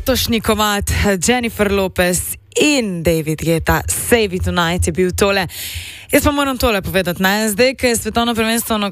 letošnji komad Jennifer Lopez in David Guetta, Save It Tonight je bil tole. Jaz pa moram tole povedati, ne? Zdaj, ker je svetovno prvenstvo